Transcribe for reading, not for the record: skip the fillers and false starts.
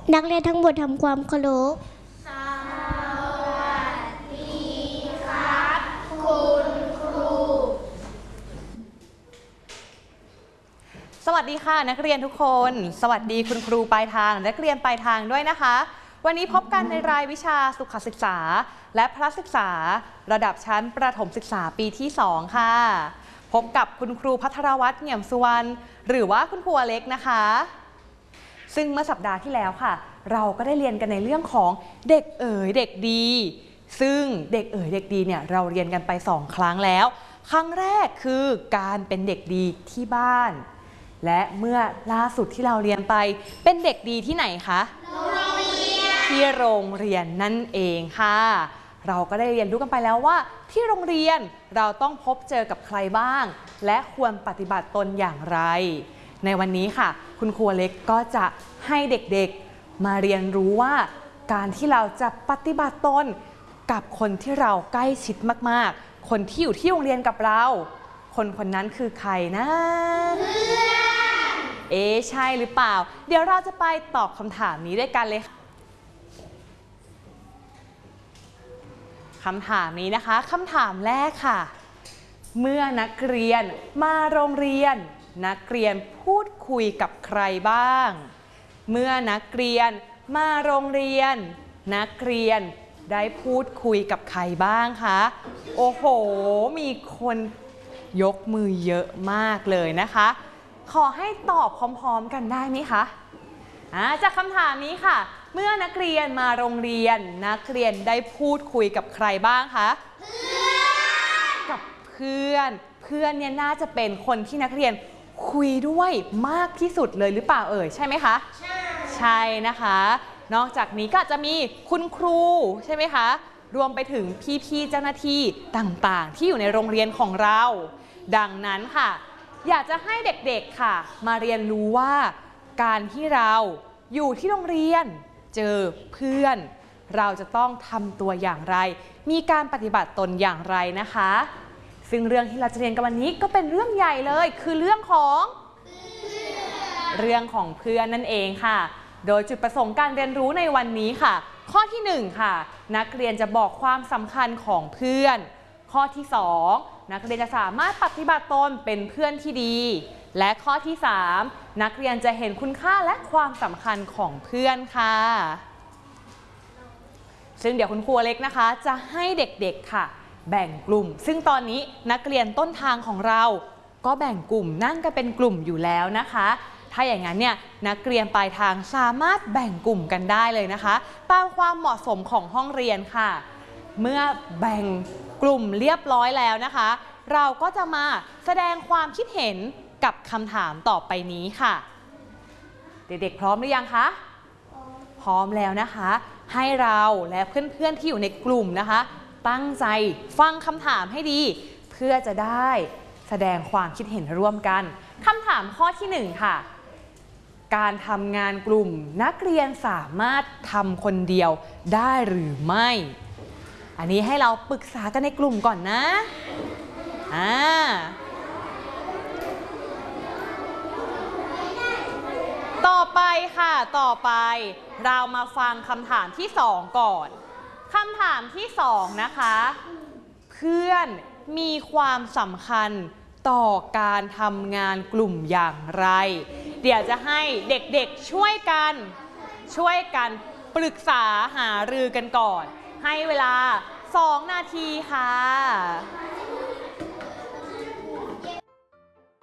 นักเรียนทั้งหมดทำความเคารพสวัสดีครับคุณครูสวัสดีค่ะนักเรียนทุกคนสวัสดีคุณครูปลายทางนักเรียนปลายทางด้วยนะคะวันนี้พบกันในรายวิชาสุขศึกษาและพละศึกษาระดับชั้นประถมศึกษาปีที่2ค่ะพบกับคุณครูภัทรวัฒน์เงี่ยมสุวรรณหรือว่าคุณครูอเล็กนะคะซึ่งเมื่อสัปดาห์ที่แล้วค่ะเราก็ได้เรียนกันในเรื่องของเด็กเอ๋ยเด็กดีซึ่งเด็กเอ๋ยเด็กดีเนี่ยเราเรียนกันไป2ครั้งแล้วครั้งแรกคือการเป็นเด็กดีที่บ้านและเมื่อล่าสุดที่เราเรียนไปเป็นเด็กดีที่ไหนคะที่โรงเรียนนั่นเองค่ะเราก็ได้เรียนรู้กันไปแล้วว่าที่โรงเรียนเราต้องพบเจอกับใครบ้างและควรปฏิบัติตนอย่างไรในวันนี้ค่ะคุณครูเล็กก็จะให้เด็กๆมาเรียนรู้ว่าการที่เราจะปฏิบัติตนกับคนที่เราใกล้ชิดมากๆคนที่อยู่ที่โรงเรียนกับเราคนนั้นคือใครนะใช่หรือเปล่าเดี๋ยวเราจะไปตอบคำถามนี้ด้วยกันเลยคำถามนี้นะคะคำถามแรกค่ะเมื่อนักเรียนมาโรงเรียนนักเรียนพูดคุยกับใครบ้างเมื่อนักเรียนมาโรงเรียนนักเรียนได้พูดคุยกับใครบ้างคะโอ้โหมีคนยกมือเยอะมากเลยนะคะขอให้ตอบพร้อมๆกันได้ไหมคะจากคำถามนี้ค่ะเมื่อนักเรียนมาโรงเรียนนักเรียนได้พูดคุยกับใครบ้างคะกับเพื่อนเนี่ยน่าจะเป็นคนที่นักเรียนคุยด้วยมากที่สุดเลยหรือเปล่าใช่ไหมคะใช่นะคะนอกจากนี้ก็จะมีคุณครูใช่ไหมคะรวมไปถึงพี่ๆเจ้าหน้าที่ต่างๆที่อยู่ในโรงเรียนของเราดังนั้นค่ะอยากจะให้เด็กๆค่ะมาเรียนรู้ว่าการที่เราอยู่ที่โรงเรียนเจอเพื่อนเราจะต้องทำตัวอย่างไรมีการปฏิบัติตนอย่างไรนะคะซึ่งเรื่องที่เราจะเรียนกันวันนี้ก็เป็นเรื่องใหญ่เลยคือเรื่องของเพื่อนนั่นเองค่ะโดยจุดประสงค์การเรียนรู้ในวันนี้ค่ะข้อที่1ค่ะนักเรียนจะบอกความสำคัญของเพื่อนข้อที่2นักเรียนจะสามารถปฏิบัติตนเป็นเพื่อนที่ดีและข้อที่3นักเรียนจะเห็นคุณค่าและความสำคัญของเพื่อนค่ะซึ่งเดี๋ยวคุณครูเล็กนะคะจะให้เด็กๆค่ะแบ่งกลุ่มซึ่งตอนนี้นักเรียนต้นทางของเราก็แบ่งกลุ่มนั่งกันเป็นกลุ่มอยู่แล้วนะคะถ้าอย่างนั้นเนี่ยนักเรียนปลายทางสามารถแบ่งกลุ่มกันได้เลยนะคะตามความเหมาะสมของห้องเรียนค่ะเมื่อแบ่งกลุ่มเรียบร้อยแล้วนะคะเราก็จะมาแสดงความคิดเห็นกับคำถามต่อไปนี้ค่ะเด็กๆพร้อมหรือยังคะพร้อมแล้วนะคะให้เราและเพื่อนๆที่อยู่ในกลุ่มนะคะตั้งใจฟังคำถามให้ดีเพื่อจะได้แสดงความคิดเห็นร่วมกันคำถามข้อที่1ค่ะการทำงานกลุ่มนักเรียนสามารถทำคนเดียวได้หรือไม่อันนี้ให้เราปรึกษากันในกลุ่มก่อนนะต่อไปค่ะต่อไปเรามาฟังคำถามที่2ก่อนคำถามที่2นะคะเพื่อนมีความสำคัญต่อการทำงานกลุ่มอย่างไรเดี๋ยวจะให้เด็กๆช่วยกันปรึกษาหารือกันก่อนให้เวลา2 นาทีค่ะ